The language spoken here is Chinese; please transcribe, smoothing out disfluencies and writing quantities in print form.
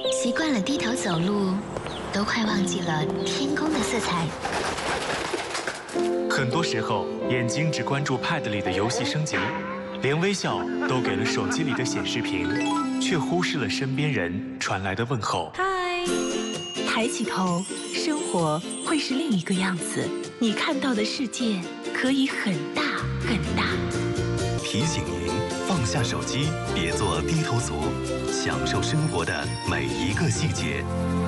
习惯了低头走路，都快忘记了天空的色彩。 很多时候，眼睛只关注 Pad 里的游戏升级，连微笑都给了手机里的显示屏，却忽视了身边人传来的问候。 嗨，抬起头，生活会是另一个样子。你看到的世界可以很大很大。 提醒您放下手机，别做低头族，享受生活的每一个细节。